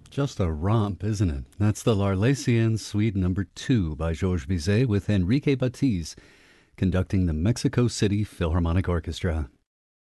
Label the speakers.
Speaker 1: Just a romp, isn't it? That's the L'Arlésienne Suite Number 2 by Georges Bizet with Enrique Batiz conducting the Mexico City Philharmonic Orchestra.